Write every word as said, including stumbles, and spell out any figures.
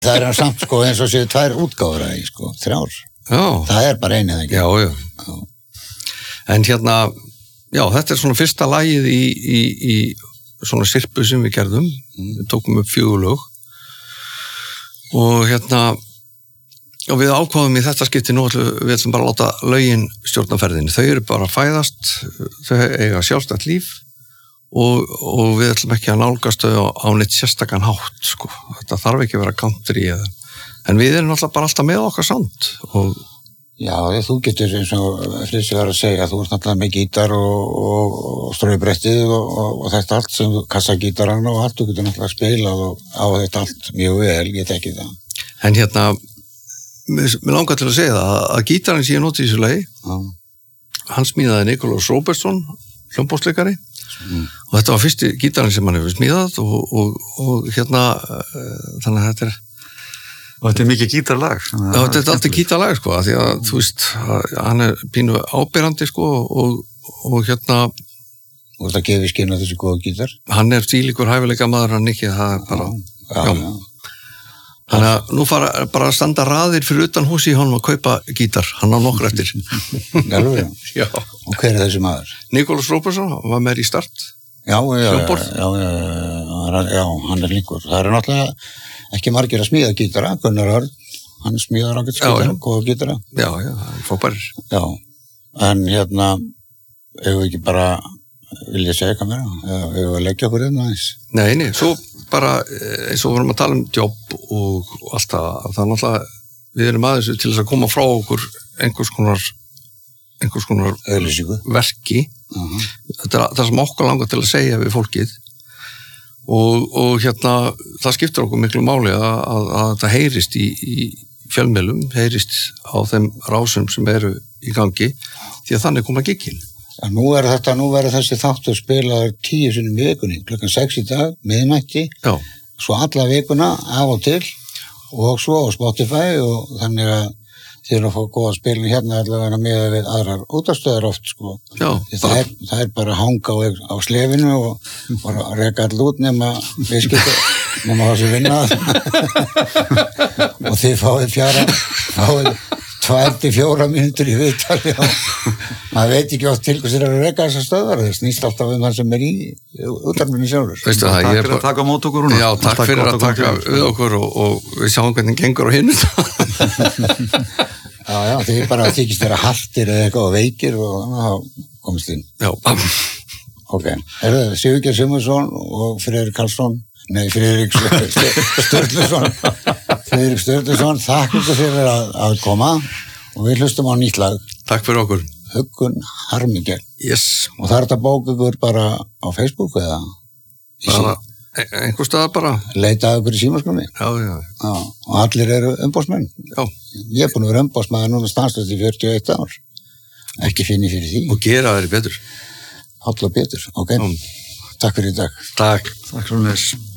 Það er samt sko eins og séu tvær útgáfur að sko, þrjár. Já. Það er bara einið ekki. Já, já. já. En hérna, já, þetta er svona fyrsta lagið í, í, í svona sirpu sem við gerðum. Mm. Við tókum upp fjögur lög. Og hérna, og við ákváðum í þetta skipti nú, við ætlum bara að láta lögin stjórnaferðinni. Þau eru bara að fæðast, þau eiga sjálfstætt líf og, og við ætlum ekki að nálgast þau á, á neitt sérstakann hátt, sko. Þetta þarf ekki að vera country eða. En við erum alltaf bara alltaf með okkar sound. Og já, þú getur eins og Fritzi var að segja, þú ert náttúrulega með gítar og, og, og ströybrettið og, og, og þetta allt sem kassagítaran og allt, þú getur náttúrulega spilað og á þetta allt mjög vel, ég tekki það. En hérna, mér langar til að segja það, að gítarinn sem ég noti í þessu lagi, ja. Hann smíðaði Nikolás Róbertsson, hljómborðsleikari, mm. og þetta var fyrsti gítarinn sem hann hefur smíðað og, og, og hérna, þannig að þetta er og þetta er mikið gítarlag. Já, þetta er alltaf gítarlag, sko, því að, þú veist, hann er pínu áberandi, sko, og, og hérna og þetta gefið skinn á þessu góða gítar. Hann er stílíkur hæfileika maður, hann ekki, það er bara já, já, já. Þannig að nú fara bara að standa raðir fyrir utan húsi í honum að kaupa gítar, hann á nokkur eftir. Alveg, já. Og hver er þessi maður? Nikolás Róbertsson, hann var með í Start. Já, já, já, já, já, já, hann er líkur. Það eru náttúrulega ekki margir að smíða gítara, Gunnar Örn, hann smíðar ágætt gítara, góða gítara. Já, já, hann fóparir. Já, en hérna, ef við ekki bara, vil ég segja hvað mér, ef við að leggja okkur inn aðeins. Nei, nei, svo bara, eins og við vorum að tala um jobb og allt það, það er náttúrulega, við erum aðeins til þess að koma frá okkur einhvers konar, einhvers konar Auglýsingu. Verki. Uh-huh. Þetta er það sem okkur langar til að segja við fólkið. Og, og hérna, það skiptir okkur miklu máli að, að, að það heyrist í, í fjölmiðlum, heyrist á þeim rásum sem eru í gangi, því að þannig koma giggin. Ja, nú er þetta, nú verður þessi þáttur spilaður tíu sinnum í vikunni, klukkan sex í dag, miðnætti, Já. Svo alla vikuna af og til og svo á Spotify og þannig að þið eru að fá góða spilin hérna allavega með við aðrar útastöðar oft, sko. Já, það, er, það er bara að hanga á, á slefinu og bara að reka all út nema viðskipti, nema það sem vinna. Og þið fáið fjara, fáið tvær til fjóra mínútur í viðtali og maður veit ekki oft til hvers þeir eru að reka þessar stöðar, það snýst alltaf um það sem er í útarfinu sjálfur. Veistu það, takk ég er fyrir að taka á mót okkur núna. Já, takk fyrir að taka við okkur og, og við sjáum hvernig gengur á hinu. Já, já, þið bara þykist þeirra haltir eða eitthvað og veikir og þá komist inn. Já. Ok, er það Sigurgeir Sigmundsson og Friðrik Karlsson, nei, Friðrik Sturluson, Friðrik Sturluson, þakk ykkur fyrir að, að koma og við hlustum á nýtt lag. Takk fyrir okkur. Huggun Harmingel. Yes. Og það er þetta bók ykkur bara á Facebook eða? Bara, einhver stað bara. Leitaði ykkur í símaskránni? Já, já. Já, og allir eru umbóðsmenn. Já. Ég er búin að vera umbóðsmaður núna stanslöst í fjörutíu og eitt ár. Ekki finni fyrir því. Og gera þeirri betur. Halla betur, ok. Já. Takk fyrir í dag. Takk. Takk svo mjög.